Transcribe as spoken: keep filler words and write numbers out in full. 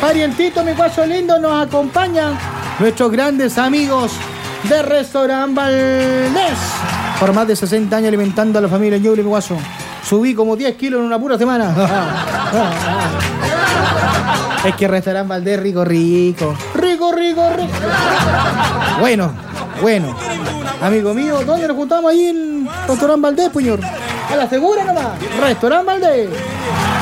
Parientito, mi guaso lindo, nos acompañan nuestros grandes amigos de Restaurant Valdés. Por más de sesenta años alimentando a la familia Ñuble, mi guaso. Subí como diez kilos en una pura semana. Es que Restaurant Valdés, rico, rico. Rico, rico, rico. Bueno, bueno. Amigo mío, ¿dónde nos juntamos ahí en Restaurant Valdés, puñor? A la segura nomás. Restaurant Valdés.